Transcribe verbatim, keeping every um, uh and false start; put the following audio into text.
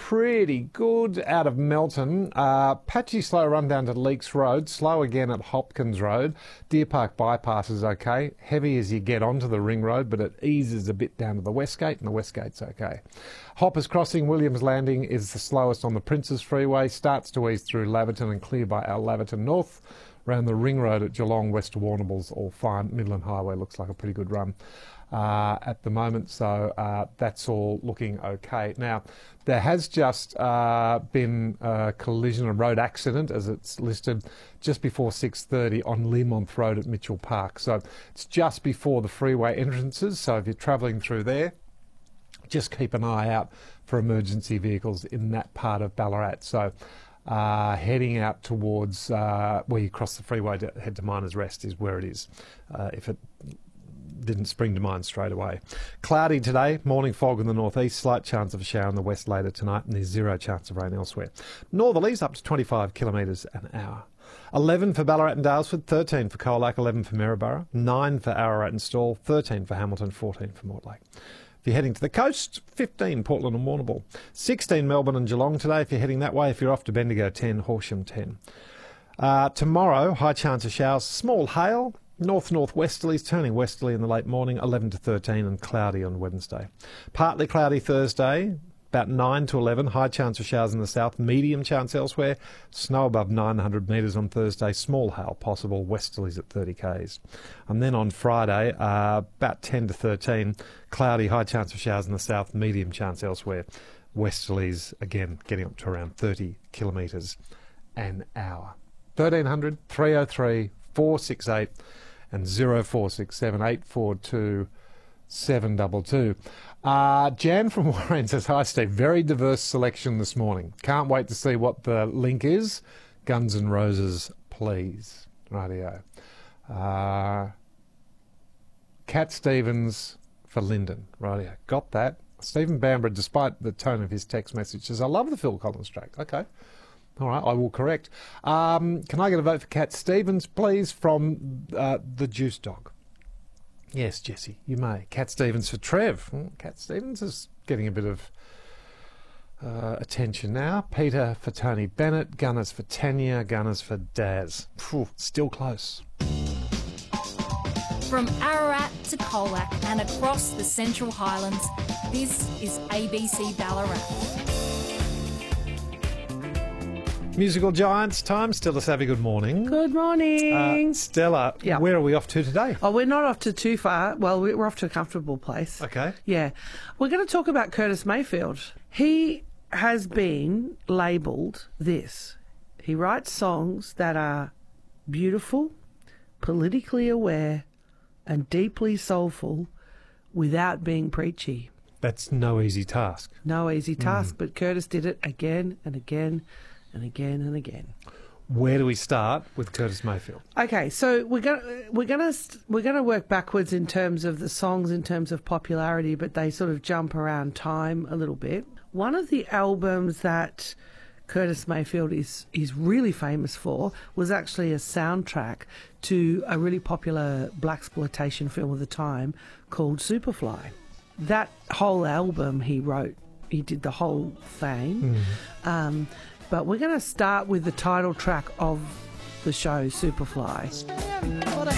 pretty good out of Melton. Uh, patchy slow run down to Leeks Road, slow again at Hopkins Road. Deer Park Bypass is okay. Heavy as you get onto the Ring Road, but it eases a bit down to the West Gate, and the West Gate's okay. Hoppers Crossing, Williams Landing is the slowest on the Princes Freeway. Starts to ease through Laverton and clear by our Laverton North. Around the Ring Road at Geelong, West to Warrnambool's all fine. Midland Highway looks like a pretty good run uh, at the moment, so uh, that's all looking okay. Now, there has just uh, been a collision, a road accident, as it's listed, just before six thirty on Learmonth Road at Mitchell Park. So it's just before the freeway entrances, so if you're travelling through there, just keep an eye out for emergency vehicles in that part of Ballarat. So uh, heading out towards uh, where you cross the freeway to head to Miners Rest is where it is, uh, if it didn't spring to mind straight away. Cloudy today, morning fog in the northeast, slight chance of a shower in the west later tonight, and there's zero chance of rain elsewhere. Northerlies up to twenty-five kilometres an hour. eleven for Ballarat and Dalesford, thirteen for Colac, eleven for Maryborough, nine for Ararat and Stawell, thirteen for Hamilton, fourteen for Mortlake. If you're heading to the coast, fifteen Portland and Warrnambool. sixteen Melbourne and Geelong today if you're heading that way. If you're off to Bendigo, ten, Horsham, ten. Uh, tomorrow, high chance of showers, small hail, north-northwesterlies, turning westerly in the late morning, eleven to thirteen, and cloudy on Wednesday. Partly cloudy Thursday, about nine to eleven, high chance of showers in the south, medium chance elsewhere, snow above nine hundred metres on Thursday, small hail possible, westerlies at thirty k's. And then on Friday, uh, about ten to thirteen, cloudy, high chance of showers in the south, medium chance elsewhere, westerlies again getting up to around thirty kilometres an hour. thirteen hundred, three oh three, four six eight and zero four six seven, eight four two, seven two two. Uh, Jan from Warren says, hi Steve, very diverse selection this morning. Can't wait to see what the link is. Guns N' Roses, please. Rightio. Uh, Cat Stevens for Lyndon. Rightio. Got that. Stephen Bamber, despite the tone of his text message, says, I love the Phil Collins track. Okay. All right, I will correct. Um, can I get a vote for Cat Stevens, please, from uh, the Juice Dog? Yes, Jesse, you may. Cat Stevens for Trev. Mm, Cat Stevens is getting a bit of uh, attention now. Peter for Tony Bennett. Gunners for Tanya. Gunners for Daz. Phew, still close. From Ararat to Colac and across the Central Highlands, this is A B C Ballarat. Musical Giants time. Stella Savvy, good morning. Good morning. Uh, Stella, Yep. where are we off to today? Oh, we're not off to too far. Well, we're off to a comfortable place. Okay. Yeah. We're going to talk about Curtis Mayfield. He has been labelled this. He writes songs that are beautiful, politically aware, and deeply soulful without being preachy. That's no easy task. No easy task, mm. but Curtis did it again and again and again and again. Where do we start with Curtis Mayfield? Okay, so we're gonna we're gonna we're gonna work backwards in terms of the songs, in terms of popularity, but they sort of jump around time a little bit. One of the albums that Curtis Mayfield is is really famous for was actually a soundtrack to a really popular blaxploitation film of the time called Superfly. That whole album he wrote, he did the whole thing. Mm. Um, But we're going to start with the title track of the show, Superfly. What a